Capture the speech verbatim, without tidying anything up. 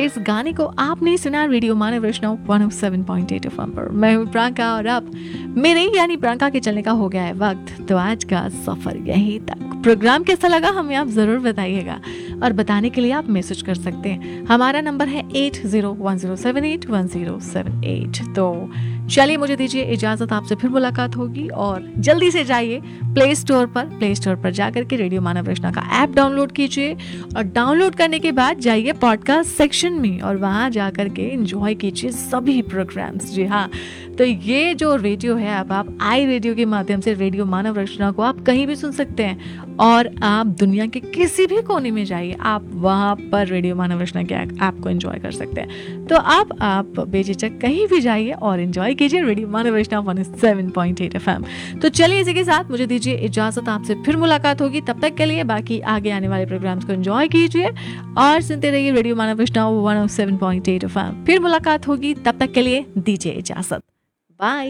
इस गाने को आपने सुना रेडियो मानव वैष्णव one O seven point eight FM पर। मैं हूँ प्रियंका और अब मेरे यानी प्रियंका के चलने का हो गया है वक्त, तो आज का सफर यहीं तक। प्रोग्राम कैसा लगा हमें आप जरूर बताइएगा और बताने के लिए आप मैसेज कर सकते हैं। हमारा नंबर है eight zero one zero seven eight one zero seven eight. तो चलिए मुझे दीजिए इजाजत, आपसे फिर मुलाकात होगी और जल्दी से जाइए प्ले स्टोर पर प्ले स्टोर पर जाकर के रेडियो मानव वैष्णव का ऐप डाउनलोड कीजिए और डाउनलोड करने के बाद जाइए पॉडकास्ट सेक्शन में और वहां जाकर के एंजॉय कीजिए सभी प्रोग्राम्स। जी हाँ, तो ये जो रेडियो है अब आप आई रेडियो के माध्यम से रेडियो मानव वैष्णव को आप कहीं भी सुन सकते हैं और आप दुनिया के किसी भी कोने में जाइए, आप वहां पर रेडियो मानव वैष्णव के ऐप को एंजॉय कर सकते हैं। तो आप आप बेझिझक कहीं भी जाइए और एंजॉय कीजिए रेडियो मानव वैष्णव one seven point eight FM. तो चलिए इसी के साथ मुझे दीजिए इजाजत, आपसे फिर मुलाकात होगी। तब तक के लिए बाकी आगे आने वाले प्रोग्राम्स को एंजॉय कीजिए और सुनते रहिए रेडियो मानव वैष्णव one seven point eight FM. फिर मुलाकात होगी, तब तक के लिए दीजिए इजाजत, बाय।